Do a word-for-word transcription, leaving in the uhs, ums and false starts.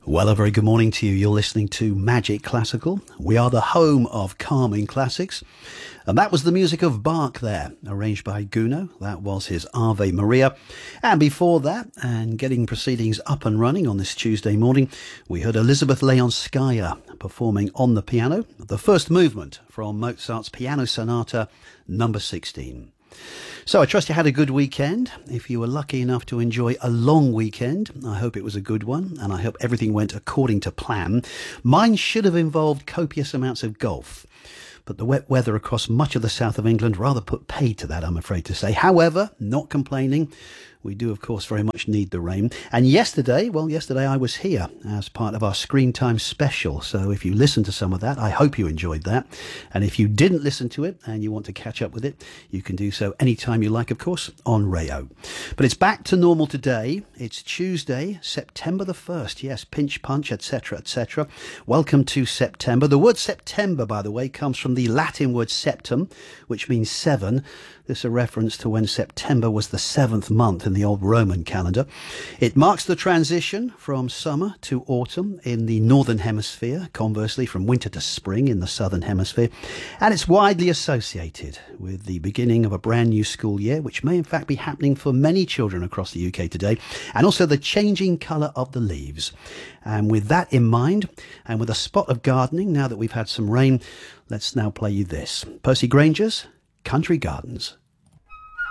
Well, a very good morning to you. You're listening to Magic Classical. We are the home of calming classics. And that was the music of Bach there, arranged by Gounod. That was his Ave Maria. And before that, and getting proceedings up and running on this Tuesday morning, we heard Elizabeth Leonskaya performing on the piano, the first movement from Mozart's Piano Sonata number sixteen. So I trust you had a good weekend. If you were lucky enough to enjoy a long weekend, I hope it was a good one, and I hope everything went according to plan. Mine should have involved copious amounts of golf, but the wet weather across much of the south of England rather put paid to that, I'm afraid to say. However, not complaining. We do, of course, very much need the rain. And yesterday, well, yesterday I was here as part of our Screen Time special. So if you listened to some of that, I hope you enjoyed that. And if you didn't listen to it and you want to catch up with it, you can do so anytime you like, of course, on Rayo. But it's back to normal today. It's Tuesday, September the first. Yes, pinch punch, et cetera, et cetera. Welcome to September. The word September, by the way, comes from the Latin word septem, which means seven. This is a reference to when September was the seventh month in the old Roman calendar. It marks the transition from summer to autumn in the northern hemisphere, conversely from winter to spring in the southern hemisphere, and it's widely associated with the beginning of a brand new school year, which may in fact be happening for many children across the U K today, and also the changing colour of the leaves. And with that in mind, and with a spot of gardening now that we've had some rain, let's now play you this. Percy Granger's Country Gardens.